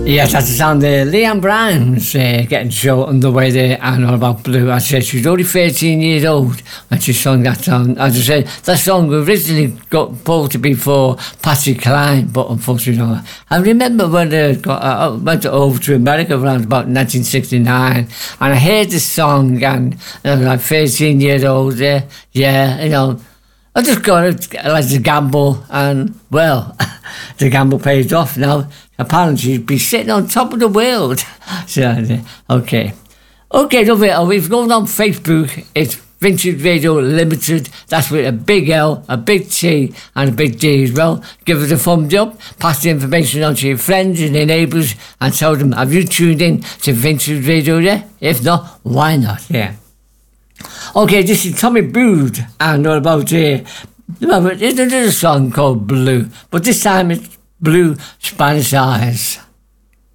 Yes, that's the sound there. Leanne Brown's getting the show underway there, and all about Blue. As I said, she was only 13 years old when she sung that song. As I said, that song originally got supposed to be for Patsy Cline, but unfortunately not. I remember when I went over to America around about 1969, and I heard this song, and I was like 13 years old there. Yeah, you know, I just got it like to gamble, and well, the gamble pays off now. Apparently, she'd be sitting on top of the world. So, okay, love it. We've gone on Facebook. It's Vintage Radio Limited. That's with a big L, a big T, and a big D as well. Give us a thumbs up. Pass the information on to your friends and your neighbours, and tell them, have you tuned in to Vintage Radio there? If not, why not? Yeah. Okay, this is Tommy Bood, and all about there's a song called Blue, but this time it's Blue Spanish Eyes.